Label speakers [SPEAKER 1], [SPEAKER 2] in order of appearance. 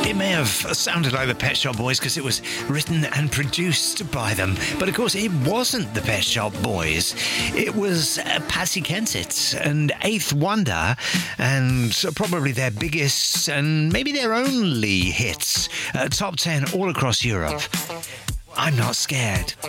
[SPEAKER 1] It may have sounded like the Pet Shop Boys because it was written and produced by them. But of course, it wasn't the Pet Shop Boys. It was Patsy Kensit and Eighth Wonder, and probably their biggest and maybe their only hits. Top 10 all across Europe. I'm Not Scared.